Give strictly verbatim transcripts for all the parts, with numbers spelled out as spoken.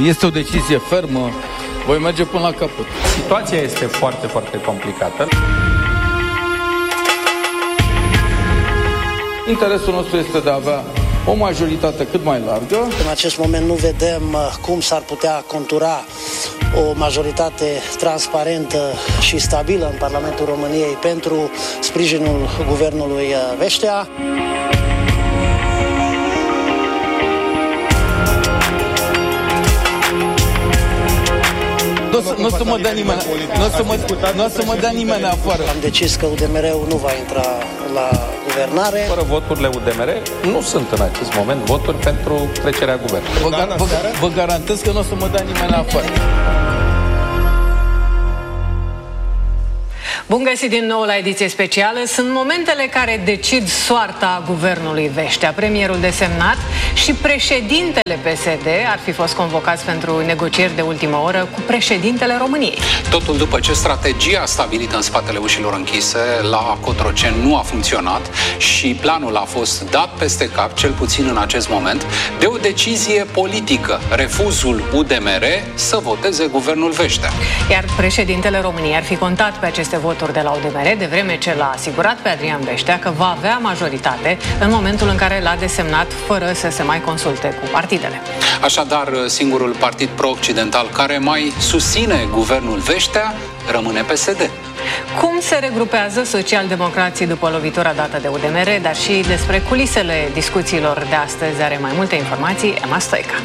Este o decizie fermă, voi merge până la capăt. Situația este foarte, foarte complicată. Interesul nostru este de a avea o majoritate cât mai largă. În acest moment nu vedem cum s-ar putea contura o majoritate transparentă și stabilă în Parlamentul României pentru sprijinul guvernului Vestea. Nu o să mă dea nimeni, nu o să mă, nu o să mă dea nimeni afară. Am decis că U D M R-ul nu va intra la guvernare. Fără voturile U D M R nu sunt în acest moment voturi pentru trecerea guvernului. Vă, gar, vă, vă garantez că nu o să mă dea nimeni afară. Bun găsit din nou la ediție specială. Sunt momentele care decid soarta guvernului Vestea. Premierul desemnat și președintele P S D ar fi fost convocați pentru negocieri de ultimă oră cu președintele României. Totul după ce strategia stabilită în spatele ușilor închise la Cotroceni nu a funcționat și planul a fost dat peste cap, cel puțin în acest moment, de o decizie politică, refuzul U D M R să voteze guvernul Vestea. Iar președintele României ar fi contat pe aceste voturi de la U D M R, de vreme ce l-a asigurat pe Adrian Vestea că va avea majoritate în momentul în care l-a desemnat fără să se mai consulte cu partidele. Așadar, singurul partid pro-occidental care mai susține guvernul Vestea rămâne P S D. Cum se regrupează socialdemocrații după lovitura dată de U D M R, dar și despre culisele discuțiilor de astăzi are mai multe informații Emma Stoica.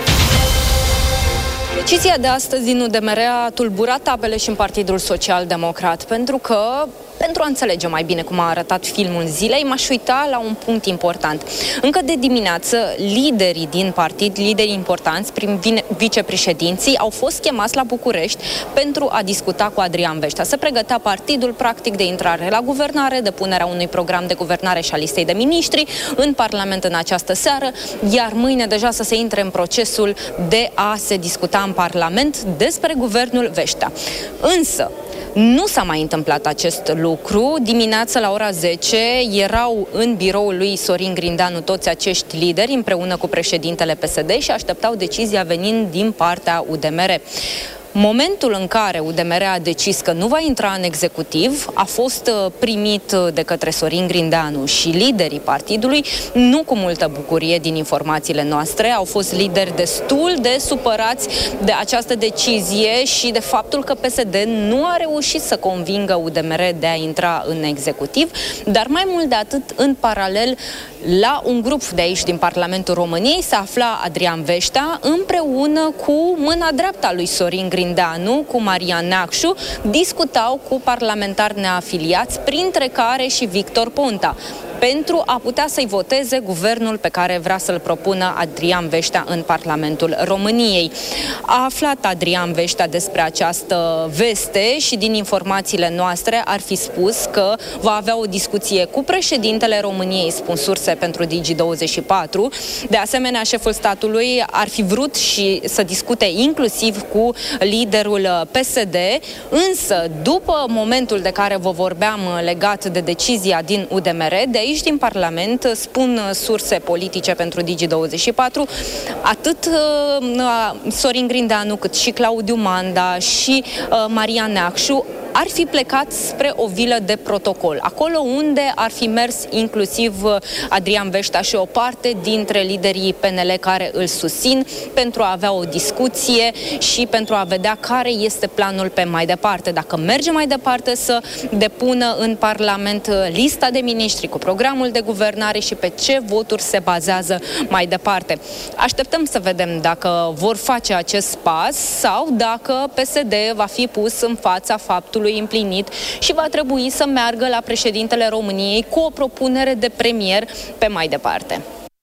Decizia de astăzi din U D M R a tulburat apele și în Partidul Social-Democrat, pentru că, pentru a înțelege mai bine cum a arătat filmul zilei, m-aș uita la un punct important. Încă de dimineață, liderii din partid, liderii importanți, prin vicepreședinții, au fost chemați la București pentru a discuta cu Adrian Vestea. Se pregătea partidul, practic, de intrare la guvernare, de punerea unui program de guvernare și a listei de miniștri în Parlament în această seară, iar mâine deja să se intre în procesul de a se discuta în Parlament despre guvernul Vestea. Însă, nu s-a mai întâmplat acest lucru. Dimineața la ora zece erau în biroul lui Sorin Grindeanu toți acești lideri împreună cu președintele P S D și așteptau decizia venind din partea U D M R. Momentul în care U D M R a decis că nu va intra în executiv a fost primit de către Sorin Grindeanu și liderii partidului nu cu multă bucurie din informațiile noastre. Au fost lideri destul de supărați de această decizie și de faptul că P S D nu a reușit să convingă U D M R de a intra în executiv, dar mai mult de atât, în paralel, la un grup de aici din Parlamentul României se afla Adrian Vestea împreună cu mâna dreapta lui Sorin Grindeanu, cu Marian Neacșu, discutau cu parlamentari neafiliați, printre care și Victor Ponta, pentru a putea să-i voteze guvernul pe care vrea să-l propună Adrian Vestea în Parlamentul României. A aflat Adrian Vestea despre această veste și din informațiile noastre ar fi spus că va avea o discuție cu președintele României, spun surse pentru Digi douăzeci și patru. De asemenea, șeful statului ar fi vrut și să discute inclusiv cu liderul P S D, însă după momentul de care vă vorbeam legat de decizia din U D M R, de aici din Parlament, spun surse politice pentru Digi douăzeci și patru, atât uh, Sorin Grindeanu cât și Claudiu Manda și uh, Marian Neacșu ar fi plecat spre o vilă de protocol, acolo unde ar fi mers inclusiv Adrian Vestea și o parte dintre liderii P N L care îl susțin, pentru a avea o discuție și pentru a vedea care este planul pe mai departe. Dacă merge mai departe să depună în Parlament lista de miniștri cu programul de guvernare și pe ce voturi se bazează mai departe. Așteptăm să vedem dacă vor face acest pas sau dacă P S D va fi pus în fața faptului împlinit și va trebui să meargă la președintele României cu o propunere de premier pe mai departe.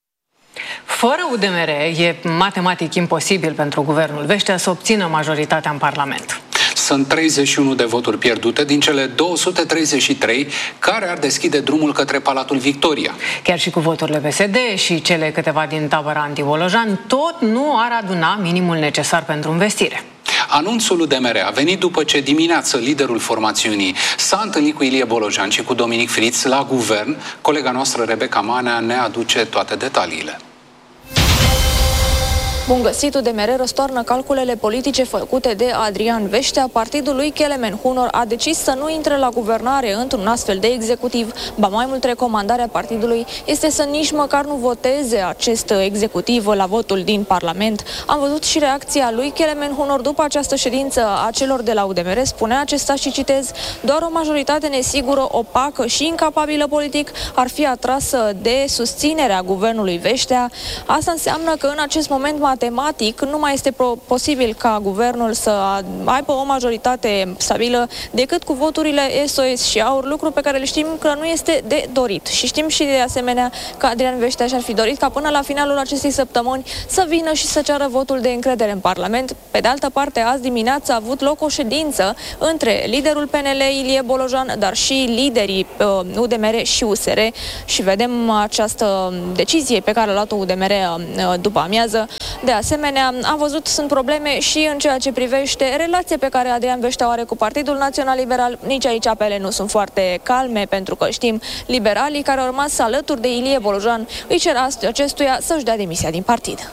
Fără U D M R e matematic imposibil pentru guvernul Vestea să obțină majoritatea în Parlament. Sunt treizeci și unu de voturi pierdute din cele două sute treizeci și trei care ar deschide drumul către Palatul Victoria. Chiar și cu voturile P S D și cele câteva din tabăra anti-Volojan, tot nu ar aduna minimul necesar pentru investire. Anunțul U D M R a venit după ce dimineață liderul formațiunii s-a întâlnit cu Ilie Bolojan și cu Dominic Friț la guvern. Colega noastră Rebecca Manea ne aduce toate detaliile. Bun găsit, U D M R răstoarnă calculele politice făcute de Adrian Veștea. Partidul lui Kelemen Hunor a decis să nu intre la guvernare într-un astfel de executiv. Ba mai mult, recomandarea partidului este să nici măcar nu voteze acest executiv la votul din Parlament. Am văzut și reacția lui Kelemen Hunor după această ședință a celor de la U D M R. Spunea acesta și citez: doar o majoritate nesigură, opacă și incapabilă politic ar fi atrasă de susținerea guvernului Veștea. Asta înseamnă că în acest moment matematic nu mai este posibil ca guvernul să aibă o majoritate stabilă decât cu voturile S O S și AUR, lucru pe care le știm că nu este de dorit. Și știm și de asemenea că Adrian Veștea și-ar fi dorit ca până la finalul acestei săptămâni să vină și să ceară votul de încredere în Parlament. Pe de altă parte, azi dimineața a avut loc o ședință între liderul P N L, Ilie Bolojan, dar și liderii uh, U D M R și U S R și vedem această decizie pe care a luat-o U D M R uh, după amiază. De asemenea, am văzut, sunt probleme și în ceea ce privește relația pe care Adrian Veștea o are cu Partidul Național Liberal. Nici aici apele nu sunt foarte calme, pentru că știm, liberalii care au rămas alături de Ilie Bolojan îi cer acestuia să-și dea demisia din partid.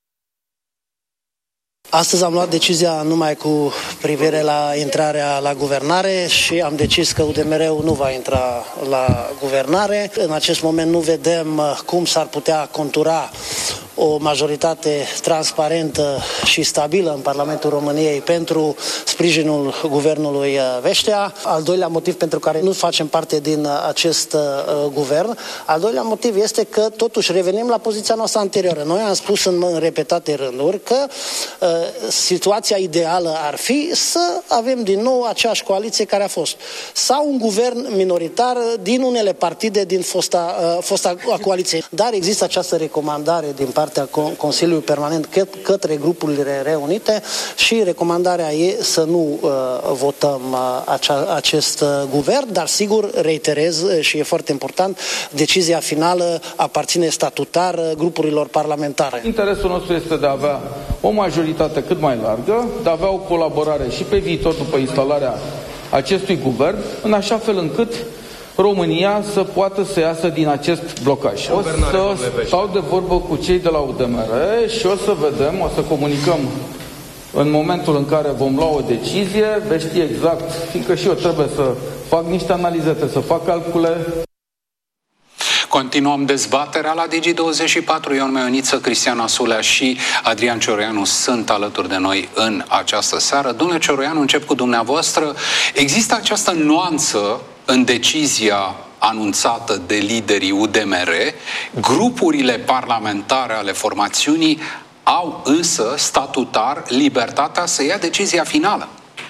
Astăzi am luat decizia numai cu privire la intrarea la guvernare și am decis că U D M R-ul nu va intra la guvernare. În acest moment nu vedem cum s-ar putea contura o majoritate transparentă și stabilă în Parlamentul României pentru sprijinul guvernului Veștea. Al doilea motiv pentru care nu facem parte din acest uh, guvern, al doilea motiv este că totuși revenim la poziția noastră anterioară. Noi am spus în, în repetate rânduri că uh, situația ideală ar fi să avem din nou aceeași coaliție care a fost. Sau un guvern minoritar din unele partide din fosta, uh, fosta coaliție. Dar există această recomandare din partea Consiliului Permanent către grupurile reunite și recomandarea e să nu uh, votăm uh, acea, acest uh, guvern, dar sigur, reiterez uh, și e foarte important, decizia finală aparține statutar uh, grupurilor parlamentare. Interesul nostru este de a avea o majoritate cât mai largă, de a avea o colaborare și pe viitor după instalarea acestui guvern, în așa fel încât România să poată să iasă din acest blocaj. O să stau de vorbă cu cei de la U D M R și o să vedem, o să comunicăm în momentul în care vom lua o decizie, veți ști exact, fiindcă și eu trebuie să fac niște analize, trebuie să fac calcule. Continuăm dezbaterea la Digi douăzeci și patru. Ion Meioniță, Cristiana Sulea și Adrian Cioroianu sunt alături de noi în această seară. Domnule Cioroianu, încep cu dumneavoastră. Există această nuanță în decizia anunțată de liderii U D M R. Grupurile parlamentare ale formațiunii au însă statutar libertatea să ia decizia finală.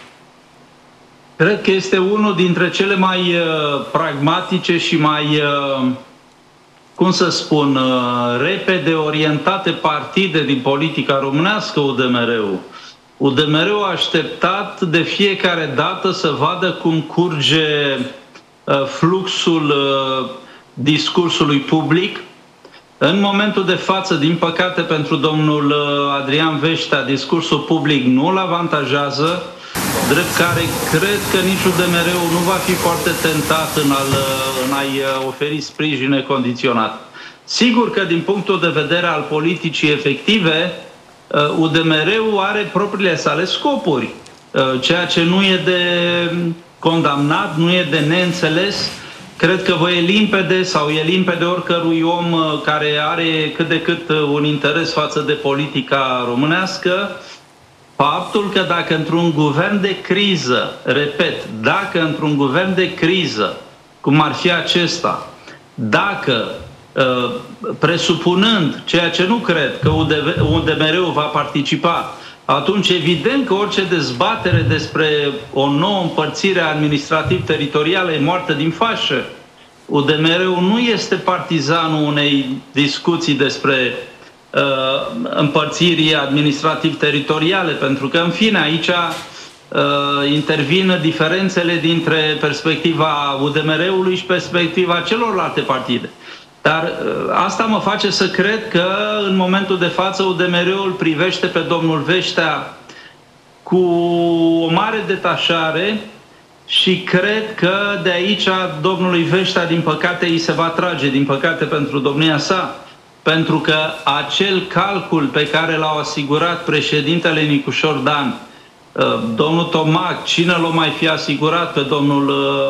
Cred că este unul dintre cele mai uh, pragmatice și mai, uh, cum să spun, uh, repede orientate partide din politica românească, U D M R-ul. U D M R-ul a așteptat de fiecare dată să vadă cum curge uh, fluxul uh, discursului public. În momentul de față, din păcate pentru domnul uh, Adrian Veștea, discursul public nu îl avantajează, drept care cred că nici U D M R-ul nu va fi foarte tentat în, al, în a-i oferi sprijin necondiționat. Sigur că din punctul de vedere al politicii efective, U D M R-ul are propriile sale scopuri, ceea ce nu e de condamnat, nu e de neînțeles. Cred că vă e limpede sau e limpede oricărui om care are cât de cât un interes față de politica românească, faptul că dacă într-un guvern de criză, repet, dacă într-un guvern de criză, cum ar fi acesta, dacă, presupunând, ceea ce nu cred, că U D M R-ul va participa, atunci evident că orice dezbatere despre o nouă împărțire administrativ-teritorială e moartă din fașă. U D M R-ul nu este partizanul unei discuții despre uh, împărțirii administrativ-teritoriale, pentru că, în fine, aici uh, intervin diferențele dintre perspectiva U D M R-ului și perspectiva celorlalte partide. Dar asta mă face să cred că în momentul de față U D M R-ul privește pe domnul Veștea cu o mare detașare și cred că de aici domnului Veștea, din păcate, îi se va trage, din păcate pentru domnia sa, pentru că acel calcul pe care l-au asigurat președintele Nicușor Dan, domnul Tomac, cine l-o mai fi asigurat pe domnul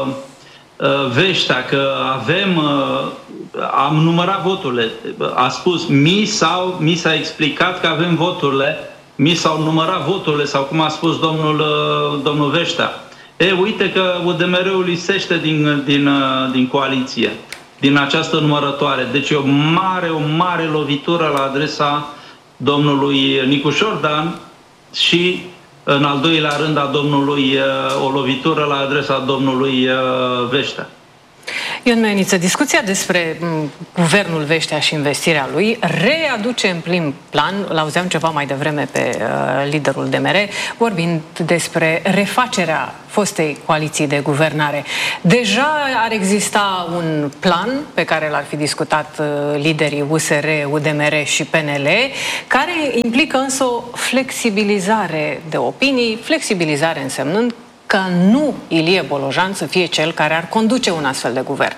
Veștea, că avem, am numărat voturile, a spus, mi s-au, mi s-a explicat că avem voturile, mi s-au numărat voturile, sau cum a spus domnul, domnul Veștea. E, uite că U D M R-ul lisește din, din, din coaliție, din această numărătoare. Deci e o mare, o mare lovitură la adresa domnului Nicușor Dan și, în al doilea rând, a domnului, o lovitură la adresa domnului Veștea. Ion Meniță, discuția despre m, guvernul Veștea și investirea lui readuce în plin plan, l-auzeam ceva mai devreme pe uh, liderul D M R, vorbind despre refacerea fostei coaliții de guvernare. Deja ar exista un plan pe care l-ar fi discutat uh, liderii U S R, U D M R și P N L, care implică însă o flexibilizare de opinii, flexibilizare însemnând că nu Ilie Bolojan să fie cel care ar conduce un astfel de guvern.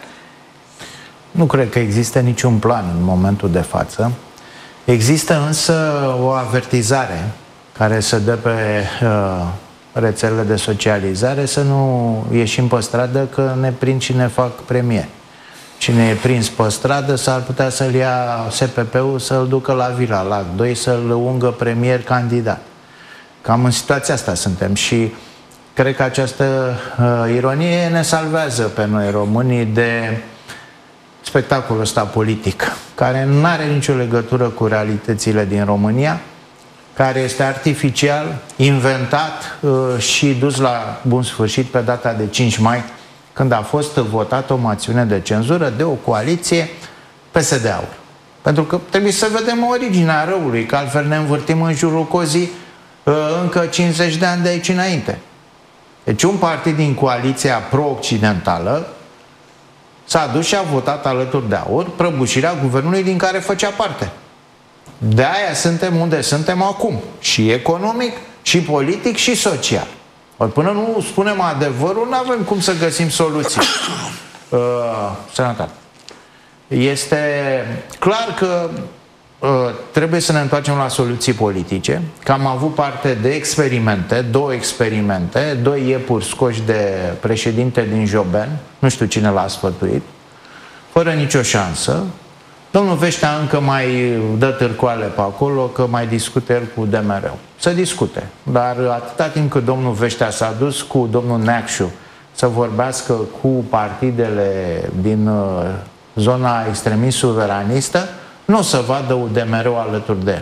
Nu cred că există niciun plan în momentul de față. Există însă o avertizare care se dă pe uh, rețelele de socializare să nu ieșim pe stradă că ne prind și ne fac premier. Cine e prins pe stradă s-ar putea să-l ia S P P-ul, să-l ducă la Vila Lac doi, să-l ungă premier candidat. Cam în situația asta suntem și cred că această uh, ironie ne salvează pe noi românii de spectacolul ăsta politic, care nu are nicio legătură cu realitățile din România, care este artificial, inventat uh, și dus la bun sfârșit pe data de cinci mai, când a fost votată o moțiune de cenzură de o coaliție P S D-Aur. Pentru că trebuie să vedem originea răului, că altfel ne învârtim în jurul cozii uh, încă cincizeci de ani de aici înainte. Deci un partid din coaliția pro-occidentală s-a dus și a votat alături de AUR prăbușirea guvernului din care făcea parte. De-aia suntem unde suntem acum. Și economic, și politic, și social. Ori până nu spunem adevărul, nu avem cum să găsim soluții. Uh, sănătate. Este clar că uh, trebuie să ne întoarcem la soluții politice, că am avut parte de experimente, două experimente, doi iepuri scoși de președinte din Joben, nu știu cine l-a sfătuit, fără nicio șansă. Domnul Veștea încă mai dă târcoale pe acolo, că mai discute el cu D M R-ul. Să discute, dar atâta timp cât domnul Veștea s-a dus cu domnul Neacșu să vorbească cu partidele din uh, zona extremist-suveranistă, nu o să vadă U D M R-ul alături de el.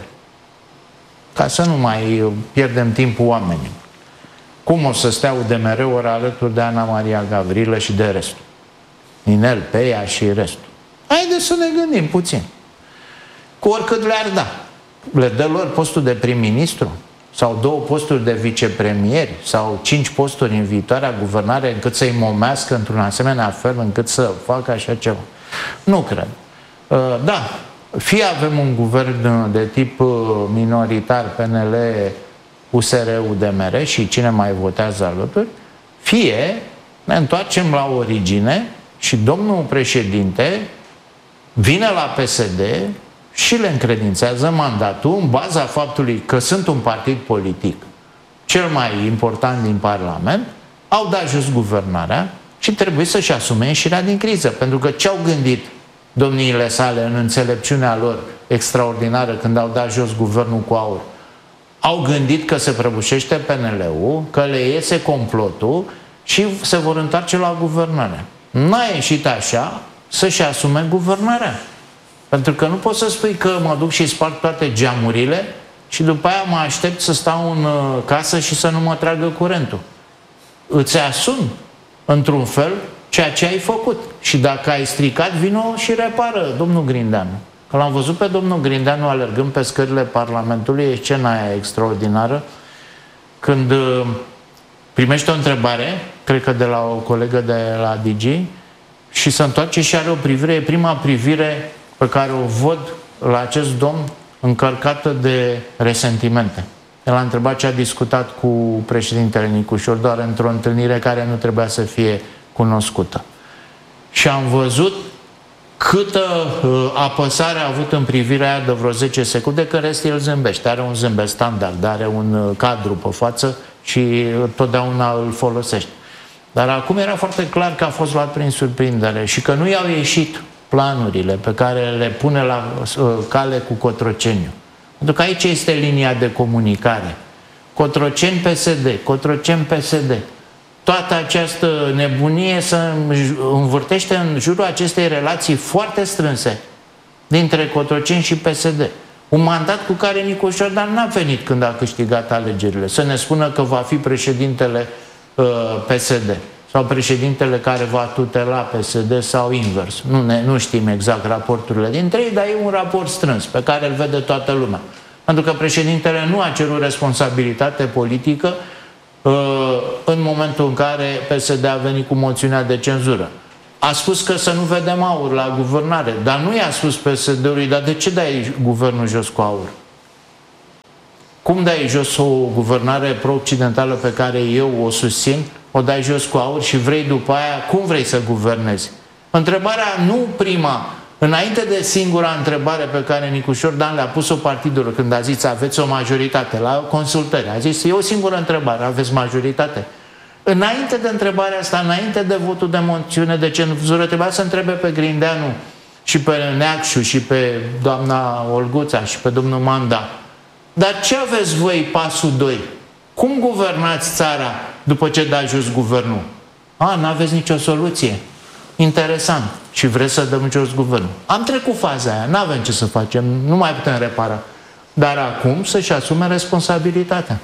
Ca să nu mai pierdem timpul oamenilor. Cum o să stea U D M R-ul ori alături de Ana Maria Gavrilă și de restul? Ninel Peia și restul. Haideți să ne gândim puțin. Cu oricât le-ar da. Le dă lor postul de prim-ministru? Sau două posturi de vicepremieri? Sau cinci posturi în viitoarea guvernare încât să-i momească într-un asemenea fel încât să facă așa ceva? Nu cred. Da, fie avem un guvern de tip minoritar, P N L, U S R, U D M R și cine mai votează alături, fie ne întoarcem la origine și domnul președinte vine la P S D și le încredințează mandatul în baza faptului că sunt un partid politic cel mai important din Parlament, au dat jos guvernarea și trebuie să-și asume ieșirea din criză. Pentru că ce-au gândit domniile sale în înțelepciunea lor extraordinară când au dat jos guvernul cu AUR? Au gândit că se prăbușește P N L-ul, că le iese complotul și se vor întoarce la guvernare. N-a ieșit așa să-și asume guvernarea. Pentru că nu poți să spui că mă duc și sparg toate geamurile și după aia mă aștept să stau în casă și să nu mă tragă curentul. Îți asumi într-un fel ceea ce ai făcut. Și dacă ai stricat, vino și repară, domnul Grindeanu. Că l-am văzut pe domnul Grindeanu alergând pe scările Parlamentului, e scena aia extraordinară, când primește o întrebare, cred că de la o colegă de la D G, și se întoarce și are o privire, e prima privire pe care o văd la acest domn încărcată de resentimente. El a întrebat ce a discutat cu președintele Nicușor, doar într-o întâlnire care nu trebuia să fie cunoscută. Și am văzut câtă uh, apăsare a avut în privirea aia de vreo zece secunde, că în rest el zâmbește. Are un zâmbet standard, are un uh, cadru pe față și uh, totdeauna îl folosește. Dar acum era foarte clar că a fost luat prin surprindere și că nu i-au ieșit planurile pe care le pune la uh, cale cu Cotroceniu. Pentru că aici este linia de comunicare. Cotroceni P S D, Cotroceni P S D. Toată această nebunie se învârtește în jurul acestei relații foarte strânse dintre Cotroceni și P S D. Un mandat cu care Nicu Șordan n-a venit când a câștigat alegerile. Să ne spună că va fi președintele uh, P S D sau președintele care va tutela P S D sau invers. Nu, ne, nu știm exact raporturile dintre ei, dar e un raport strâns pe care îl vede toată lumea. Pentru că președintele nu a cerut responsabilitate politică în momentul în care P S D a venit cu moțiunea de cenzură. A spus că să nu vedem aur la guvernare, dar nu i-a spus P S D-ului, dar de ce dai guvernul jos cu aur? Cum dai jos o guvernare pro-occidentală pe care eu o susțin, o dai jos cu aur și vrei după aia, cum vrei să guvernezi? Întrebarea nu prima, înainte de singura întrebare pe care Nicu Șordan le-a pus-o partidului când a zis aveți o majoritate la consultări, a zis e o singură întrebare, aveți majoritate? Înainte de întrebarea asta, înainte de votul de moțiune de cenzură, trebuia să întrebe pe Grindeanu și pe Neacșu și pe doamna Olguța și pe domnul Manda, dar ce aveți voi pasul doi? Cum guvernați țara după ce dați jos guvernul? A, n-aveți nicio soluție. Interesant. Și vreți să dăm jos guvernul. Am trecut faza aia, n-avem ce să facem, nu mai putem repara. Dar acum să-și asume responsabilitatea.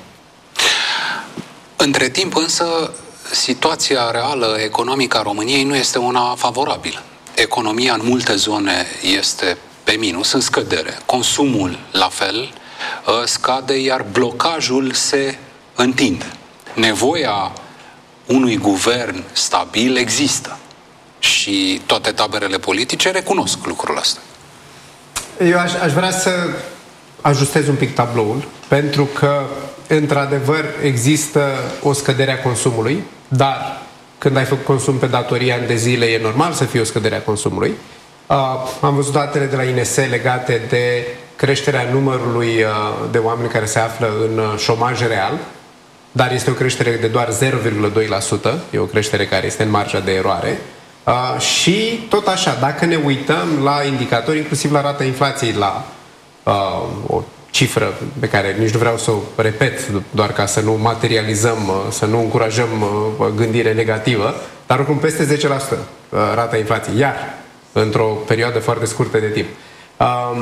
Între timp însă, situația reală economică a României nu este una favorabilă. Economia în multe zone este pe minus, în scădere. Consumul la fel scade, iar blocajul se întinde. Nevoia unui guvern stabil există. Și toate taberele politice recunosc lucrul ăsta. Eu aș, aș vrea să ajustez un pic tabloul, pentru că, într-adevăr, există o scădere a consumului, dar când ai făcut consum pe datorii ani de zile, e normal să fie o scădere a consumului. Uh, am văzut datele de la I N S legate de creșterea numărului uh, de oameni care se află în uh, șomaj real, dar este o creștere de doar zero virgulă doi la sută, e o creștere care este în marja de eroare. Uh, și tot așa, dacă ne uităm la indicatori, inclusiv la rata inflației, la uh, o cifră pe care nici nu vreau să o repet, doar ca să nu materializăm, uh, să nu încurajăm uh, gândire negativă, dar oricum peste zece la sută uh, rata inflației, iar într-o perioadă foarte scurtă de timp. Uh,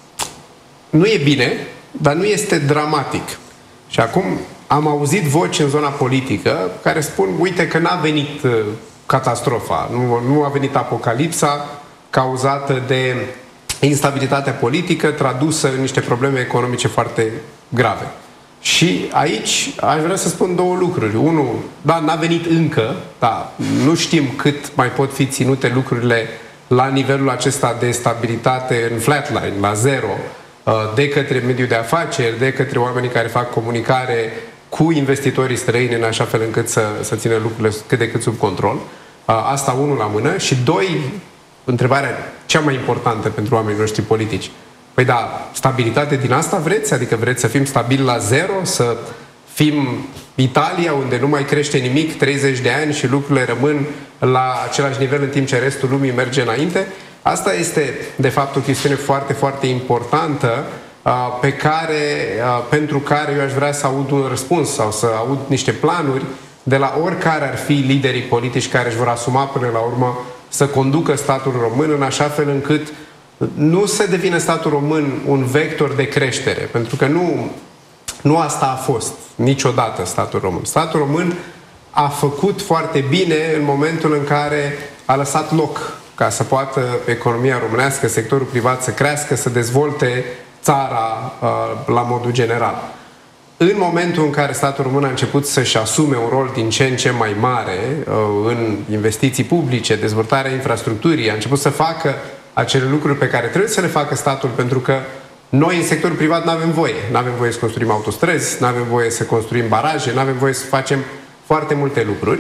nu e bine, dar nu este dramatic. Și acum am auzit voci în zona politică care spun, uite că n-a venit uh, catastrofa, nu, nu a venit apocalipsa cauzată de instabilitatea politică tradusă în niște probleme economice foarte grave. Și aici aș vrea să spun două lucruri. Unul, da, n-a venit încă, da, nu știm cât mai pot fi ținute lucrurile la nivelul acesta de stabilitate în flatline, la zero, de către mediul de afaceri, de către oamenii care fac comunicare cu investitorii străini în așa fel încât să, să țină lucrurile cât de cât sub control. Asta unul la mână. Și doi, întrebarea cea mai importantă pentru oamenii noștri politici. Păi da, stabilitate din asta vreți? Adică vreți să fim stabili la zero? Să fim Italia, unde nu mai crește nimic treizeci de ani și lucrurile rămân la același nivel în timp ce restul lumii merge înainte? Asta este, de fapt, o chestiune foarte, foarte importantă pe care, pentru care eu aș vrea să aud un răspuns sau să aud niște planuri de la oricare ar fi liderii politici care își vor asuma până la urmă să conducă statul român în așa fel încât nu să devină statul român un vector de creștere, pentru că nu, nu asta a fost niciodată statul român. Statul român a făcut foarte bine în momentul în care a lăsat loc ca să poată economia românească, sectorul privat să crească, să dezvolte țara uh, la modul general. În momentul în care statul român a început să-și asume un rol din ce în ce mai mare uh, în investiții publice, dezvoltarea infrastructurii, a început să facă acele lucruri pe care trebuie să le facă statul, pentru că noi în sectorul privat nu avem voie. Nu avem voie să construim autostrăzi, nu avem voie să construim baraje, nu avem voie să facem foarte multe lucruri.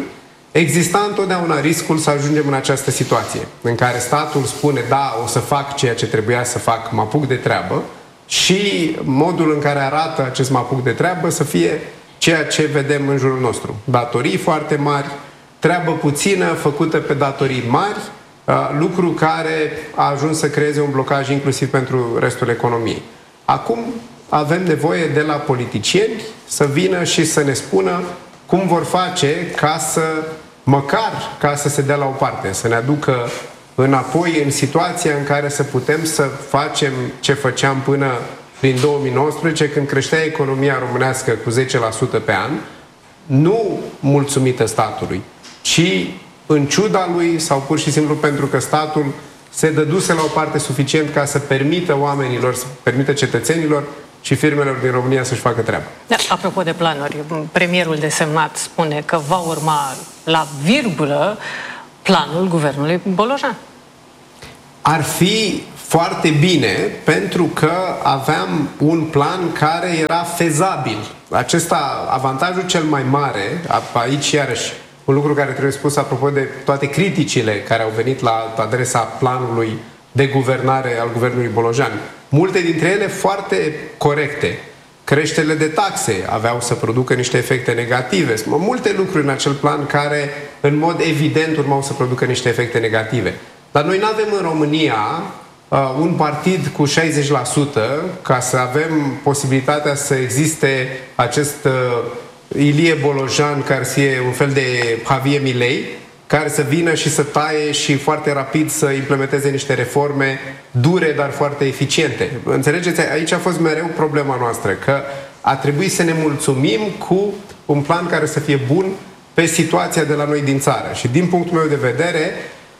exista întotdeauna riscul să ajungem în această situație, în care statul spune, da, o să fac ceea ce trebuia să fac, mă apuc de treabă, și modul în care arată acest mă apuc de treabă să fie ceea ce vedem în jurul nostru. Datorii foarte mari, treabă puțină făcută pe datorii mari, lucru care a ajuns să creeze un blocaj inclusiv pentru restul economiei. Acum avem nevoie de la politicieni să vină și să ne spună cum vor face ca să, măcar ca să se dea la o parte, să ne aducă înapoi în situația în care să putem să facem ce făceam până prin două mii nouăsprezece, când creștea economia românească cu zece la sută pe an, nu mulțumită statului, ci în ciuda lui sau pur și simplu pentru că statul se dăduse la o parte suficient ca să permită oamenilor, să permită cetățenilor și firmelor din România să-și facă treaba. Da, apropo de planuri, premierul desemnat spune că va urma la virgulă planul guvernului Bolojan. Ar fi foarte bine, pentru că aveam un plan care era fezabil. Acesta, avantajul cel mai mare, aici iarăși un lucru care trebuie spus apropo de toate criticile care au venit la adresa planului de guvernare al guvernului Bolojan. Multe dintre ele foarte corecte. Creșterile de taxe aveau să producă niște efecte negative. Multe lucruri în acel plan care, în mod evident, urmau să producă niște efecte negative. Dar noi nu avem în România uh, un partid cu șaizeci la sută ca să avem posibilitatea să existe acest uh, Ilie Bolojan, care să fie un fel de Javier Milei, care să vină și să taie și foarte rapid să implementeze niște reforme dure, dar foarte eficiente. Înțelegeți? Aici a fost mereu problema noastră, că a trebuit să ne mulțumim cu un plan care să fie bun pe situația de la noi din țară. Și din punctul meu de vedere,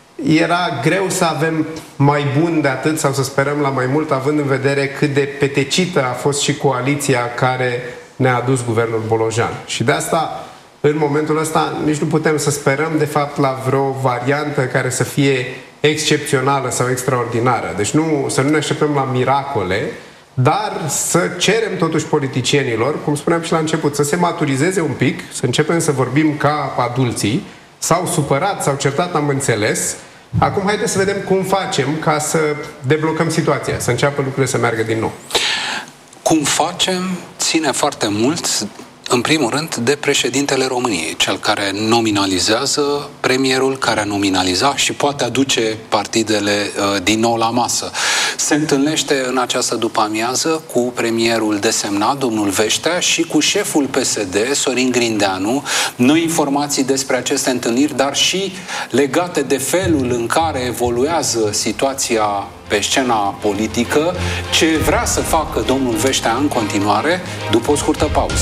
era greu să avem mai bun de atât sau să sperăm la mai mult, având în vedere cât de petecită a fost și coaliția care ne-a adus guvernul Bolojan. Și de asta, în momentul ăsta, nici nu putem să sperăm, de fapt, la vreo variantă care să fie excepțională sau extraordinară. Deci nu, să nu ne așteptăm la miracole, dar să cerem totuși politicienilor, cum spuneam și la început, să se maturizeze un pic, să începem să vorbim ca adulții. S-au supărat, s-au certat, am înțeles. Acum haideți să vedem cum facem ca să deblocăm situația, să înceapă lucrurile să meargă din nou. Cum facem ține foarte mult, în primul rând, de președintele României, cel care nominalizează, premierul care a nominalizat și poate aduce partidele uh, din nou la masă. Se întâlnește în această după-amiază cu premierul desemnat, domnul Veștea, și cu șeful P S D, Sorin Grindeanu. Noi informații despre aceste întâlniri, dar și legate de felul în care evoluează situația pe scena politică, ce vrea să facă domnul Veștea în continuare, după o scurtă pauză.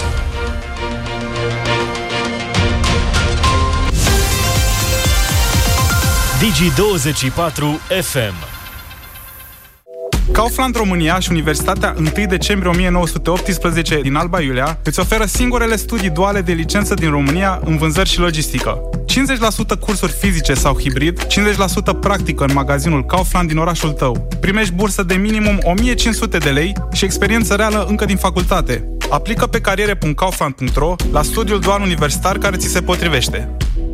Digi douăzeci și patru F M. Kaufland România și Universitatea întâi decembrie o mie nouă sute optsprezece din Alba Iulia îți oferă singurele studii duale de licență din România în vânzări și logistică. cincizeci la sută cursuri fizice sau hibrid, cincizeci la sută practică în magazinul Kaufland din orașul tău. Primești bursă de minimum o mie cinci sute de lei și experiență reală încă din facultate. Aplică pe cariere punct kaufland punct ro la studiul dual universitar care ți se potrivește.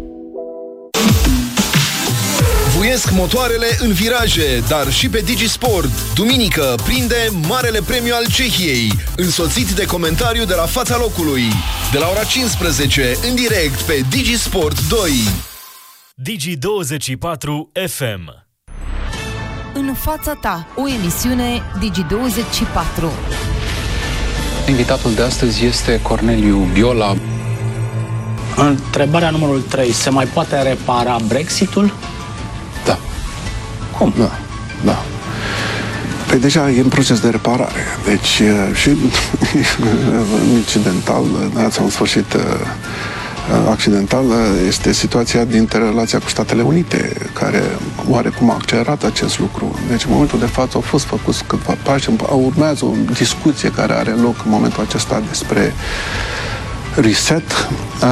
Buiesc motoarele în viraje, dar și pe DigiSport. Duminică prinde Marele Premiu al Cehiei, însoțit de comentariu de la fața locului. De la ora cincisprezece, în direct pe DigiSport doi. Digi douăzeci și patru F M. În fața ta, o emisiune Digi douăzeci și patru. Invitatul de astăzi este Corneliu Biola. Întrebarea numărul trei. Se mai poate repara Brexitul? Da. Cum? Da, da. Păi deja e în proces de reparare. Deci și incidental, sau în sfârșit accidental, este situația dintre relația cu Statele Unite, care oarecum a accelerat acest lucru. Deci în momentul de față au fost făcuți câteva pași, urmează o discuție care are loc în momentul acesta despre reset,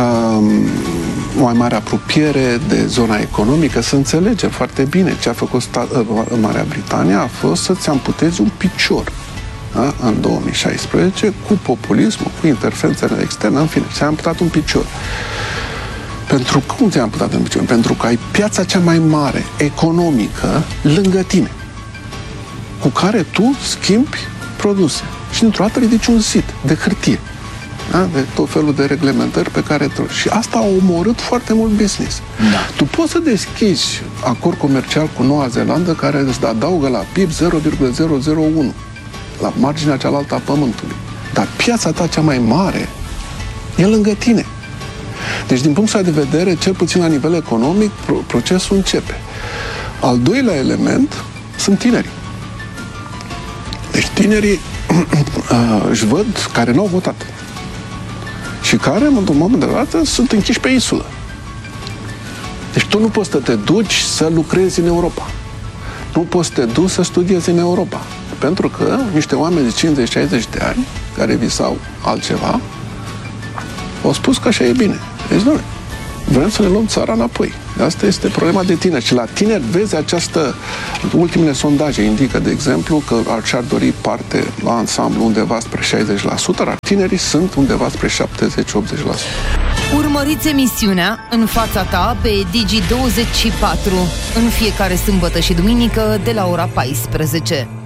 o mai mare apropiere de zona economică, să înțelege foarte bine ce a făcut Marea Britanie a fost să-ți amputezi un picior, da? În două mii șaisprezece, cu populismul, cu interferențele externe, în fine, ți-a amputat un picior. Pentru cum ți-am putat în picioare? Pentru că ai piața cea mai mare, economică, lângă tine, cu care tu schimbi produse. Și dintr-o dată ridici un zid de hârtie. Da? De tot felul de reglementări pe care... Și asta a omorât foarte mult business. Da. Tu poți să deschizi acord comercial cu Noua Zeelandă care îți adaugă la P I B zero virgulă zero zero unu, la marginea cealaltă a pământului. Dar piața ta cea mai mare e lângă tine. Deci, din punctul de vedere, cel puțin la nivel economic, procesul începe. Al doilea element sunt tinerii. Deci tinerii își văd care n-au votat și care, într-un moment de dată, sunt închiși pe insulă. Deci tu nu poți să te duci să lucrezi în Europa. Nu poți să te duci să studiezi în Europa. Pentru că niște oameni de cincizeci șaizeci de ani, care visau altceva, au spus că așa e bine. Deci, nu, vrem să ne luăm țara înapoi. Asta este problema de tineri. Și la tineri vezi această... Ultimele sondaje indică, de exemplu, că și-ar dori parte la ansamblu undeva spre șaizeci la sută, dar tinerii sunt undeva spre șaptezeci optzeci la sută. Urmăriți emisiunea În fața ta pe Digi douăzeci și patru în fiecare sâmbătă și duminică de la ora paisprezece.